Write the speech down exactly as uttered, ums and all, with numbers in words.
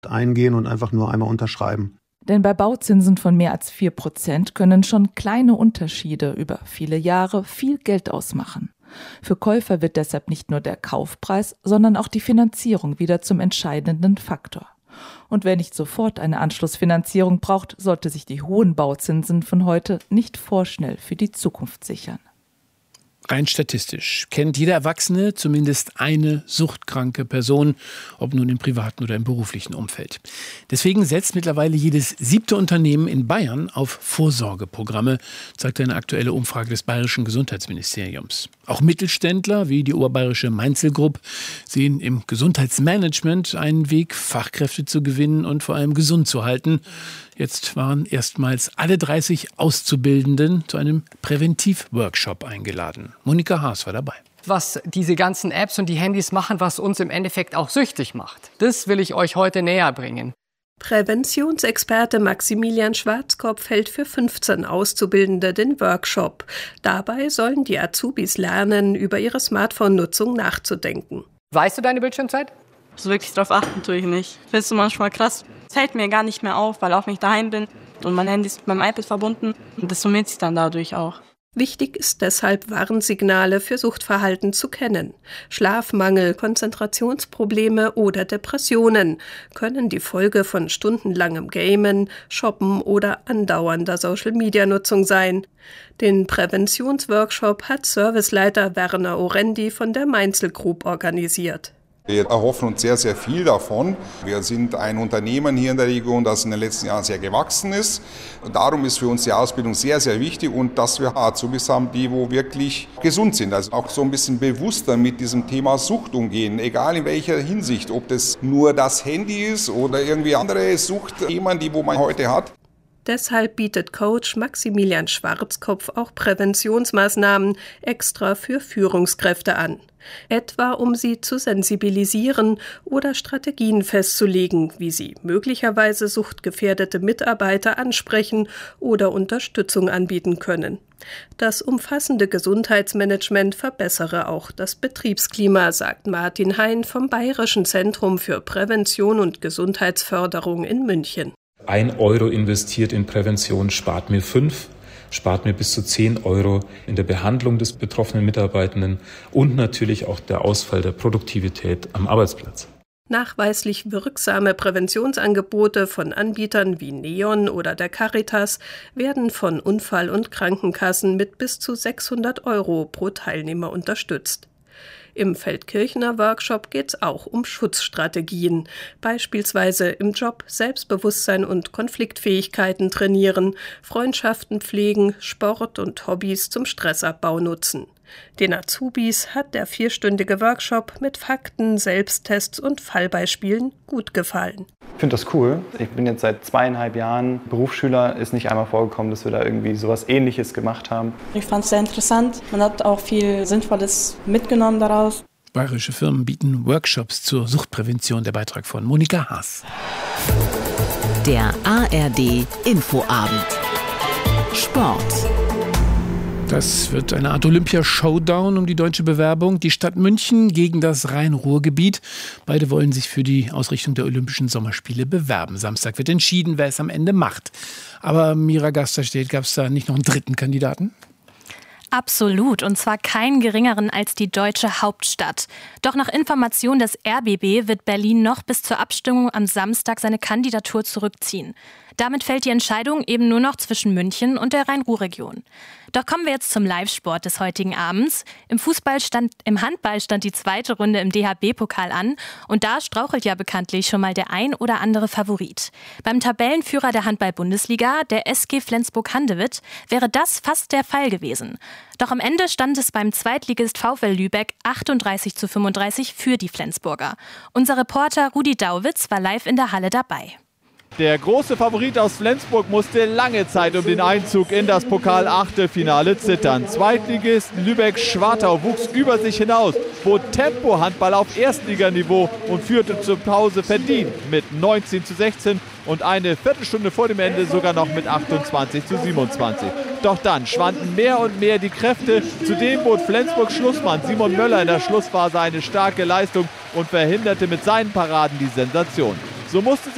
eingehen und einfach nur einmal unterschreiben. Denn bei Bauzinsen von mehr als vier Prozent können schon kleine Unterschiede über viele Jahre viel Geld ausmachen. Für Käufer wird deshalb nicht nur der Kaufpreis, sondern auch die Finanzierung wieder zum entscheidenden Faktor. Und wer nicht sofort eine Anschlussfinanzierung braucht, sollte sich die hohen Bauzinsen von heute nicht vorschnell für die Zukunft sichern. Rein statistisch kennt jeder Erwachsene zumindest eine suchtkranke Person, ob nun im privaten oder im beruflichen Umfeld. Deswegen setzt mittlerweile jedes siebte Unternehmen in Bayern auf Vorsorgeprogramme, zeigt eine aktuelle Umfrage des Bayerischen Gesundheitsministeriums. Auch Mittelständler wie die oberbayerische Mainzel Group sehen im Gesundheitsmanagement einen Weg, Fachkräfte zu gewinnen und vor allem gesund zu halten. Jetzt waren erstmals alle dreißig Auszubildenden zu einem Präventivworkshop eingeladen. Monika Haas war dabei. Was diese ganzen Apps und die Handys machen, was uns im Endeffekt auch süchtig macht. Das will ich euch heute näher bringen. Präventionsexperte Maximilian Schwarzkopf hält für fünfzehn Auszubildende den Workshop. Dabei sollen die Azubis lernen, über ihre Smartphone-Nutzung nachzudenken. Weißt du deine Bildschirmzeit? So wirklich drauf achten tue ich nicht. Findest du manchmal krass. Es fällt mir gar nicht mehr auf, weil auch wenn ich daheim bin und mein Handy ist mit meinem iPad verbunden und das summiert sich dann dadurch auch. Wichtig ist deshalb, Warnsignale für Suchtverhalten zu kennen. Schlafmangel, Konzentrationsprobleme oder Depressionen können die Folge von stundenlangem Gamen, Shoppen oder andauernder Social-Media-Nutzung sein. Den Präventionsworkshop hat Serviceleiter Werner Orendi von der Mainzel Group organisiert. Wir erhoffen uns sehr, sehr viel davon. Wir sind ein Unternehmen hier in der Region, das in den letzten Jahren sehr gewachsen ist. Und darum ist für uns die Ausbildung sehr, sehr wichtig und dass wir Azubis haben, die wo wirklich gesund sind. Also auch so ein bisschen bewusster mit diesem Thema Sucht umgehen, egal in welcher Hinsicht, ob das nur das Handy ist oder irgendwie andere Suchtthemen, die wo man heute hat. Deshalb bietet Coach Maximilian Schwarzkopf auch Präventionsmaßnahmen extra für Führungskräfte an. Etwa um sie zu sensibilisieren oder Strategien festzulegen, wie sie möglicherweise suchtgefährdete Mitarbeiter ansprechen oder Unterstützung anbieten können. Das umfassende Gesundheitsmanagement verbessere auch das Betriebsklima, sagt Martin Hein vom Bayerischen Zentrum für Prävention und Gesundheitsförderung in München. Ein Euro investiert in Prävention spart mir fünf, spart mir bis zu zehn Euro in der Behandlung des betroffenen Mitarbeitenden und natürlich auch der Ausfall der Produktivität am Arbeitsplatz. Nachweislich wirksame Präventionsangebote von Anbietern wie Neon oder der Caritas werden von Unfall- und Krankenkassen mit bis zu sechshundert Euro pro Teilnehmer unterstützt. Im Feldkirchener Workshop geht es auch um Schutzstrategien, beispielsweise im Job Selbstbewusstsein und Konfliktfähigkeiten trainieren, Freundschaften pflegen, Sport und Hobbys zum Stressabbau nutzen. Den Azubis hat der vierstündige Workshop mit Fakten, Selbsttests und Fallbeispielen gut gefallen. Ich finde das cool. Ich bin jetzt seit zweieinhalb Jahren Berufsschüler. Ist nicht einmal vorgekommen, dass wir da irgendwie sowas Ähnliches gemacht haben. Ich fand es sehr interessant. Man hat auch viel Sinnvolles mitgenommen daraus. Bayerische Firmen bieten Workshops zur Suchtprävention. Der Beitrag von Monika Haas. Der A R D Infoabend. Sport. Das wird eine Art Olympia-Showdown um die deutsche Bewerbung. Die Stadt München gegen das Rhein-Ruhr-Gebiet. Beide wollen sich für die Ausrichtung der Olympischen Sommerspiele bewerben. Samstag wird entschieden, wer es am Ende macht. Aber Mira Gasterstedt, gab es da nicht noch einen dritten Kandidaten? Absolut, und zwar keinen geringeren als die deutsche Hauptstadt. Doch nach Information des R B B wird Berlin noch bis zur Abstimmung am Samstag seine Kandidatur zurückziehen. Damit fällt die Entscheidung eben nur noch zwischen München und der Rhein-Ruhr-Region. Doch kommen wir jetzt zum Live-Sport des heutigen Abends. Im Fußball stand, im Handball stand die zweite Runde im D H B-Pokal an und da strauchelt ja bekanntlich schon mal der ein oder andere Favorit. Beim Tabellenführer der Handball-Bundesliga, der S G Flensburg-Handewitt, wäre das fast der Fall gewesen. Doch am Ende stand es beim Zweitligist VfL Lübeck achtunddreißig zu fünfunddreißig für die Flensburger. Unser Reporter Rudi Dauwitz war live in der Halle dabei. Der große Favorit aus Flensburg musste lange Zeit um den Einzug in das Pokal-Achtelfinale zittern. Zweitligist Lübeck-Schwartau wuchs über sich hinaus, bot Tempo-Handball auf Erstliganiveau und führte zur Pause verdient mit neunzehn zu sechzehn und eine Viertelstunde vor dem Ende sogar noch mit achtundzwanzig zu siebenundzwanzig. Doch dann schwanden mehr und mehr die Kräfte. Zudem bot Flensburgs Schlussmann Simon Möller in der Schlussphase eine starke Leistung und verhinderte mit seinen Paraden die Sensation. So musste sich